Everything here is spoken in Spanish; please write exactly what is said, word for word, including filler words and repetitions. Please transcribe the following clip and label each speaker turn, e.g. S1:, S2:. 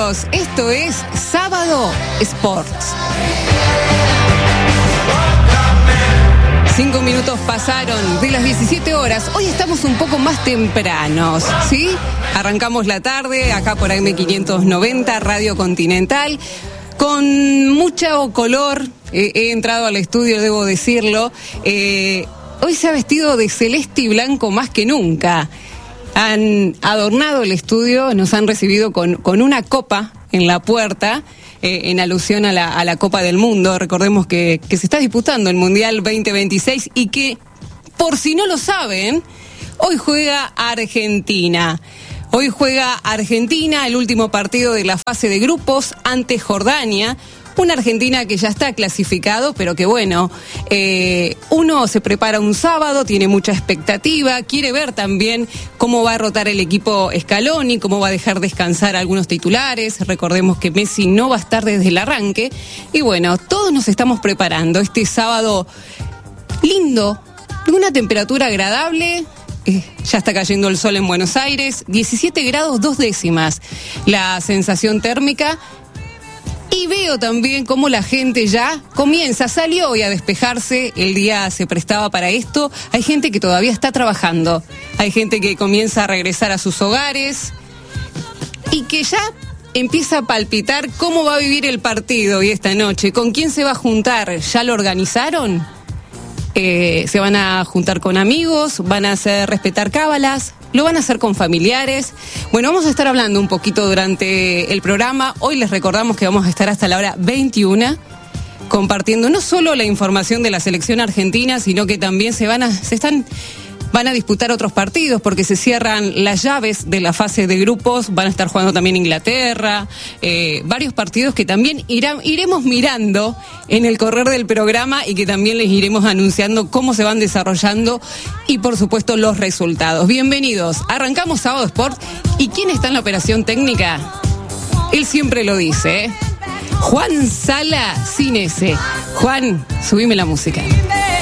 S1: bienvenidos. Esto es Sábado Sports. Cinco minutos pasaron de las diecisiete horas. Hoy estamos un poco más tempranos, ¿sí? Arrancamos la tarde acá por A M quinientos noventa, Radio Continental, con mucho color. Eh, he entrado al estudio, debo decirlo. Eh, hoy se ha vestido de celeste y blanco más que nunca. Han adornado el estudio, nos han recibido con, con una copa en la puerta, eh, en alusión a la, a la Copa del Mundo. Recordemos que, que se está disputando el Mundial veinte veintiséis y que, por si no lo saben, hoy juega Argentina. Hoy juega Argentina, el último partido de la fase de grupos ante Jordania. Una Argentina que ya está clasificado, pero que bueno, eh, uno se prepara un sábado, tiene mucha expectativa, quiere ver también cómo va a rotar el equipo Scaloni, cómo va a dejar descansar a algunos titulares. Recordemos que Messi no va a estar desde el arranque. Y bueno, todos nos estamos preparando este sábado lindo, una temperatura agradable. Eh, ya está cayendo el sol en Buenos Aires, diecisiete grados dos décimas la sensación térmica. Y veo también cómo la gente ya comienza, salió hoy a despejarse, el día se prestaba para esto. Hay gente que todavía está trabajando, hay gente que comienza a regresar a sus hogares y que ya empieza a palpitar cómo va a vivir el partido hoy esta noche, con quién se va a juntar. ¿Ya lo organizaron? Eh, se van a juntar con amigos, van a hacer respetar cábalas, lo van a hacer con familiares. Bueno, vamos a estar hablando un poquito durante el programa. Hoy les recordamos que vamos a estar hasta la hora veintiuna compartiendo no solo la información de la selección argentina, sino que también se van a, se están, van a disputar otros partidos porque se cierran las llaves de la fase de grupos. Van a estar jugando también Inglaterra, eh, varios partidos que también irá, iremos mirando en el correr del programa y que también les iremos anunciando cómo se van desarrollando y por supuesto los resultados. Bienvenidos, arrancamos Sábado Sport. ¿Y quién está en la operación técnica? Él siempre lo dice, ¿eh? Juan Sala sin ese. Juan, subime la música.